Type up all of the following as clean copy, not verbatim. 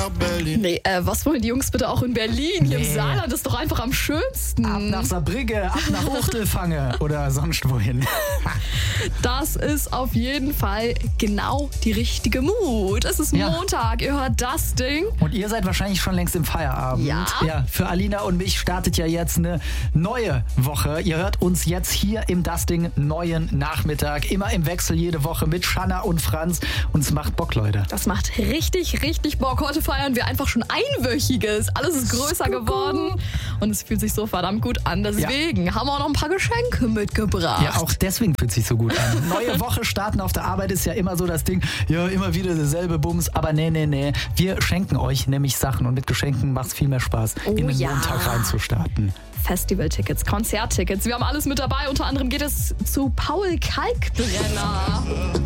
nach Berlin. Nee, was wollen die Jungs bitte auch in Berlin? Hier im Saarland ist doch einfach am schönsten. Ab nach Saarbrücke, ab nach Uchtelfange oder sonst wohin. Das ist auf jeden Fall genau die richtige Mut. Es ist Montag, ihr hört das Ding. Und ihr seid wahrscheinlich schon längst im Feierabend. Ja. Für Alina und mich startet ja jetzt eine neue Woche. Ihr hört uns jetzt hier im Das Ding neuen Nachmittag. Immer im Wechsel jede Woche mit Shanna und Franz. Und es macht Bock, Leute. Das macht richtig, richtig Bock. Heute feiern wir einfach schon einwöchiges. Alles ist größer geworden und es fühlt sich so verdammt gut an. Deswegen haben wir auch noch ein paar Geschenke mitgebracht. Ja, auch deswegen fühlt sich so gut an. Neue Woche starten auf der Arbeit ist ja immer so das Ding. Ja, immer wieder derselbe Bums. Aber nee. Wir schenken euch nämlich Sachen und mit Geschenken macht es viel mehr Spaß, in den Montag reinzustarten. Festivaltickets, Konzerttickets. Wir haben alles mit dabei. Unter anderem geht es zu Paul Kalkbrenner.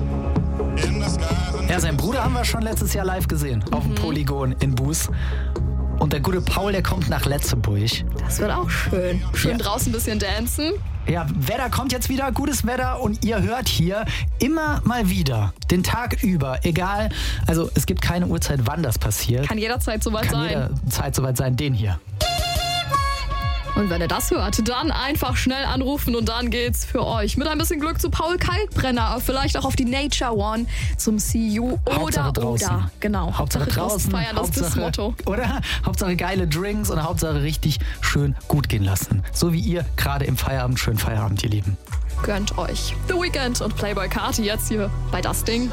Ja, seinen Bruder haben wir schon letztes Jahr live gesehen. Auf dem Polygon in Buß. Und der gute Paul, der kommt nach Letzeburg. Das wird auch schön. Schön draußen ein bisschen dancen. Ja, Wetter kommt jetzt wieder, gutes Wetter und ihr hört hier immer mal wieder, den Tag über, egal, also es gibt keine Uhrzeit, wann das passiert. Kann jederzeit soweit sein. Kann jederzeit soweit sein, den hier. Und wenn ihr das hört, dann einfach schnell anrufen und dann geht's für euch mit ein bisschen Glück zu Paul Kalkbrenner, vielleicht auch auf die Nature One zum See You Hauptsache draußen. Oder. Genau, Hauptsache draußen feiern, das ist das Motto. Oder? Hauptsache geile Drinks und Hauptsache richtig schön gut gehen lassen. So wie ihr gerade im Feierabend, schönen Feierabend, ihr Lieben. Gönnt euch The Weeknd und Playboy Carti jetzt hier bei Das Ding.